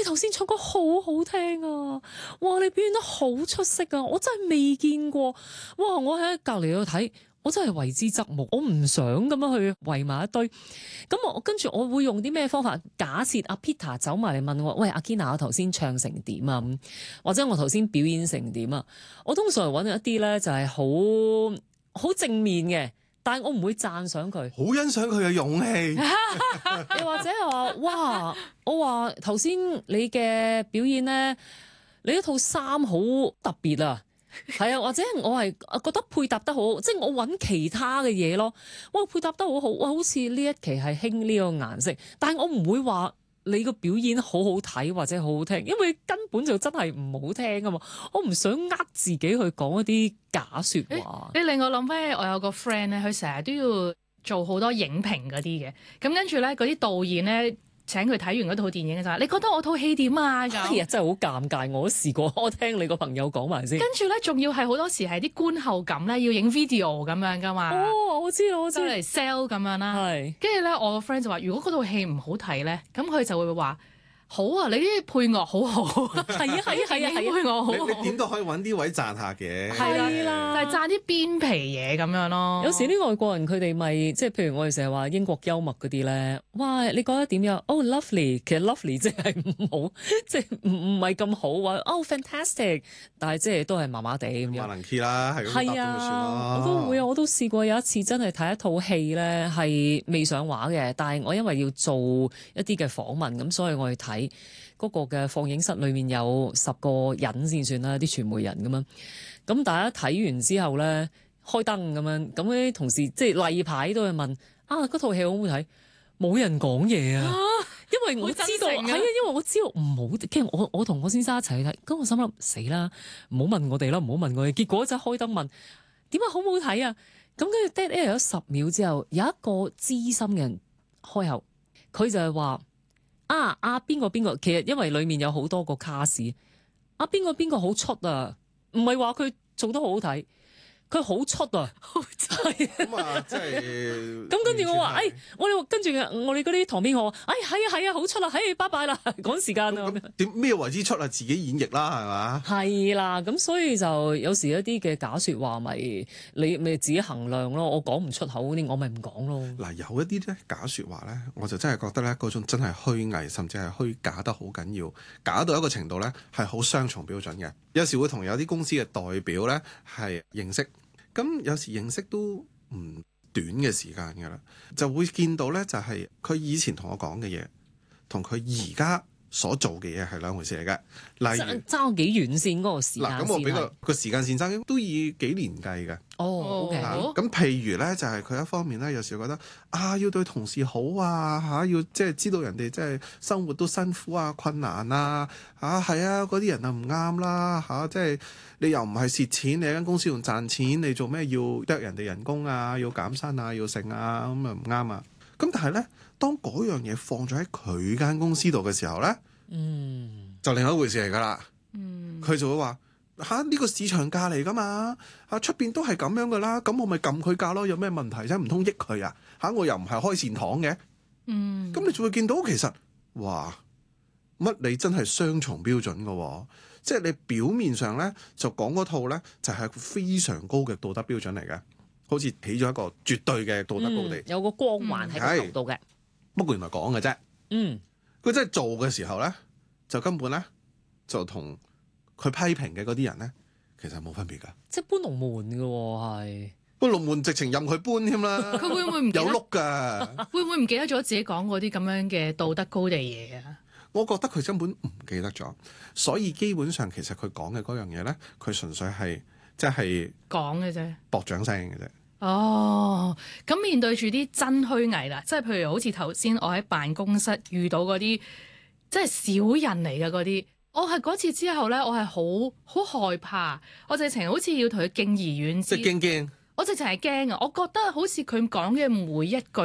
頭先唱歌好好聽啊！哇，你表現得好出色啊！我真係未見過，哇！我喺隔離度睇。我真係為之側目，我唔想咁樣去圍埋一堆。咁我跟住我會用啲咩方法？假設阿 Peter 走埋嚟問我，喂，阿 Kina，我頭先唱成點啊？或者我頭先表演成點啊？我通常揾一啲咧就係好正面嘅，但係我唔會讚賞佢， 好欣賞佢嘅勇氣。 又或者係話，哇！我話頭先你嘅表演咧，你一套衫好特別啊！係啊，或者我係覺得配搭得好，即係我揾其他嘅嘢咯。哇，配搭得好好，哇，好似呢一期係興呢個顏色，但係我唔會話你個表演好好睇或者好好聽，因為根本就真係唔好聽啊嘛。我唔想呃自己去講一啲假説話。 你令我諗翻，我有個 friend 咧，佢成日都要做好多影評嗰啲嘅，咁跟住咧嗰啲導演咧。請佢睇完嗰套電影嘅時候，你覺得我套戲點啊？咁係啊，真係好尷尬，我都試過。我聽你個朋友講埋先。 跟住咧，仲要係好多時係啲觀後感咧，要影 video 咁樣噶嘛。 哦，我知啦， 就嚟 sell 咁樣啦。 係。 跟住咧，我個 friend 就話：如果嗰套戲唔好睇咧，咁佢就會話。好啊！你啲配樂好好， 係啊係啊係啊， 配樂好好。 你點都可以揾啲位讚下嘅。 係啦， 就係讚啲邊皮嘢咁樣咯。 有時啲外國人佢哋咪即係譬如我哋成日話英國幽默嗰啲咧，哇！你覺得點樣？Oh lovely，其實 lovely 即係唔好，即係唔係咁好話。Oh fantastic，但係即係都係麻麻地咁樣。 萬能 key 啦，係咁答咗咪算咯。 我都會啊，我都試過有一次真係睇一套戲咧，係未上畫嘅，但係我因為要做一啲嘅訪問，咁所以我去睇。嗰個嘅放映室裏面有10個人先算啦，啲傳媒人咁樣。咁大家睇完之後咧，開燈咁樣，咁啲同事即係例牌都係問啊，嗰套戲好唔好睇？冇人講嘢啊，因為我知道係啊，因為我知道唔好。跟住我同我先生一齊去睇，咁我心諗死啦，唔好問我哋啦，唔好問我哋。結果就開燈問點解好唔好睇啊？咁跟住 dead air 咗10秒之後，有一個資深嘅人開口，佢就係話。邊個，其實因為裡面有好多個卡士，邊個好出啊，唔係話佢做得好好睇，佢好出啊，係咁啊，即係咁跟住我話，我哋跟住我哋嗰啲旁邊我話，係啊，好出啦，拜拜啦，趕時間啦。 點咩為之出啊？自己演繹啦，係嘛？ 係啦，咁所以就有時一啲嘅假説話你咪自己衡量咯。我講唔出口嗰啲，我咪唔講咯。 嗱，有一啲咧假説話咧，我就真係覺得咧嗰種真係虛偽，甚至係虛假得好緊要，假到一個程度咧係好雙重標準嘅。有時會同有啲公司嘅代表咧係認識。咁有時認識都唔短嘅時間㗎啦，就會見到咧就係佢以前同我講嘅嘢，同佢而家所做嘅嘢係兩回事嚟嘅。例如爭幾遠先嗰個時間線。嗱， 咁我俾個時間線爭都以幾年計嘅。 OK。 咁譬如咧，就係佢一方面咧，有時覺得要對同事好啊，要即係知道人哋即係生活都辛苦啊、困難啊，係啊，嗰啲人啊唔啱啦，即係你又唔係蝕錢，你喺間公司用賺錢，你做咩要剁人哋人工啊，要減薪啊，要剩啊，咁啊唔啱啊。咁但係咧，當嗰樣嘢放咗喺佢間公司度嘅時候咧，就另外一回事嚟㗎啦。佢就會話。呢個市場價嚟㗎嘛，出邊都係咁樣㗎啦，咁我咪撳佢價咯，有咩問題啫？唔通益佢啊？我又唔係開善堂嘅，咁你就會見到其實，哇，乜你真係雙重標準㗎喎，即係你表面上咧就講嗰套咧就係非常高嘅道德標準嚟嘅，好似起咗一個絕對嘅道德高地， 有個光環喺個頭度嘅。 不過原來講嘅啫，佢真係做嘅時候咧，就根本咧就同佢批評嘅嗰啲人咧，其實冇分別㗎， 即係搬龍門嘅喎，係搬龍門直情任佢搬添啦。 佢會唔會唔記得有碌㗎？ 會唔會唔記得咗自己講嗰啲咁樣嘅道德高地嘢啊？ 我覺得佢根本唔記得咗，所以基本上其實佢講嘅嗰樣嘢咧，佢純粹係即係講嘅啫， 搏掌聲嘅啫。 哦，咁面對住啲真虛偽啦，即係譬如好似頭先我喺辦公室遇到嗰啲，即係小人嚟嘅嗰啲。我係嗰次之後咧，我係好害怕，我直情好似要同佢敬而遠之。 即係驚， 我直情係驚啊！我覺得好似佢講嘅每一句